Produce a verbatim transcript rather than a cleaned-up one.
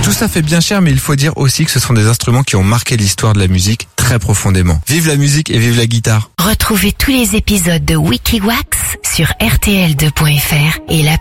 Tout ça fait bien cher, mais il faut dire aussi que ce sont des instruments qui ont marqué l'histoire de la musique très profondément. Vive la musique et vive la guitare. Retrouvez tous les épisodes de Wikiwax sur R T L deux point F R et la